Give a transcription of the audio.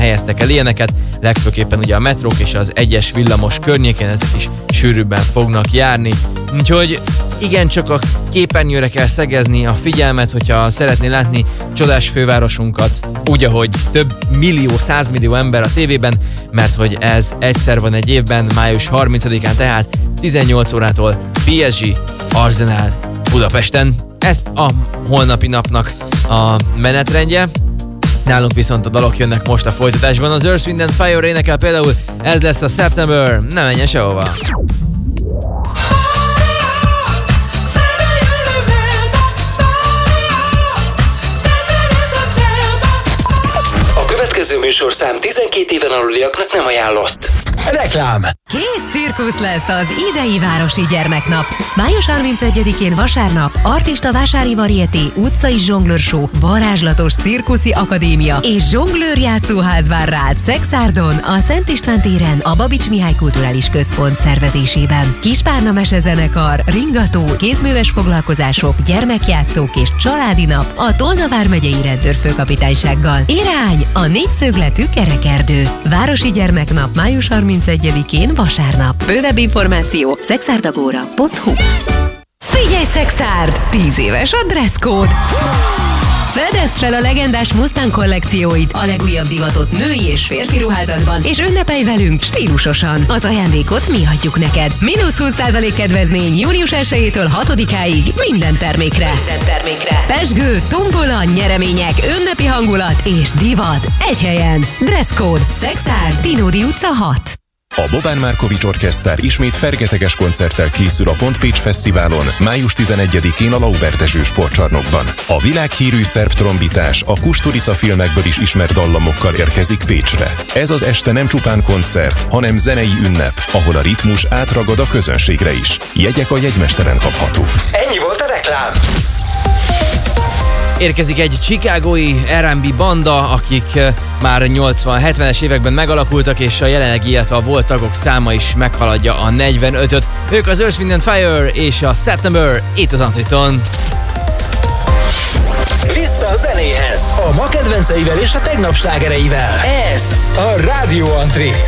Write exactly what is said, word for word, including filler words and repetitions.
helyeztek el ilyeneket, legfőképpen ugye a metrók és az egyes villamos környéken ezek is sűrűbben fognak járni. Úgyhogy igen, csak a képernyőre kell szegezni a figyelmet, hogyha szeretné látni csodás fővárosunkat, úgy, ahogy több millió, százmillió ember a tévében, mert hogy ez egyszer van egy évben, május harmincadikán, tehát tizennyolc órától pé es gé Arsenal Budapesten. Ez a holnapi napnak a menetrendje. Nálunk viszont a dalok jönnek most a folytatásban. Az Earth, Wind and Fire énekel például, ez lesz a September, ne menjen sehova. A következő műsorszám tizenkét éven aluliaknak nem ajánlott. Reklám. Kész cirkusz lesz az idei Városi Gyermeknap. május harmincegyedikén vasárnap artista vásári varieté, utcai zsonglőr show, varázslatos cirkuszi akadémia és zsonglőr játszóház vár rád Szexárdon, a Szent István téren, a Babics Mihály Kulturális Központ szervezésében. Kispárna mesezenekar, ringató, kézműves foglalkozások, gyermekjátszók és családi nap a Tolna vármegyei rendőrfőkapitánysággal. Irány a négyszögletű kerekerdő. Városi Gyermeknap május harmincegyedikén vasárnap. Bővebb információ szexárdagóra pont hu. Figyelj Szexárd! tíz éves a dresszkód! Fedezd fel a legendás Mustang kollekcióit a legújabb divatot női és férfi ruházatban, és ünnepelj velünk stílusosan. Az ajándékot mi adjuk neked. Mínusz húsz százalék kedvezmény június elsejétől hatodikáig minden termékre. Minden termékre. Pezsgő, tombola, nyeremények, ünnepi hangulat és divat egy helyen. Dresszkód Szexárd, Tinódi utca hat. A Bobán Márkovics Orkesztár ismét fergeteges koncerttel készül a Pont Pécs Fesztiválon május tizenegyedikén a Laubertezső sportcsarnokban. A világhírű szerb trombitás a Kusturica filmekből is ismert dallamokkal érkezik Pécsre. Ez az este nem csupán koncert, hanem zenei ünnep, ahol a ritmus átragad a közönségre is. Jegyek a jegymesteren kaphatók. Ennyi volt a reklám. Érkezik egy chicagói er and bé banda, akik már nyolcvan-hetvenes években megalakultak, és a jelenlegi, illetve a volt tagok száma is meghaladja a negyvenötöt. Ők az Earth, Wind and Fire és a September, itt az Antriton. Vissza a zenéhez, a ma kedvenceivel és a tegnap slágereivel. Ez a Rádió Antri.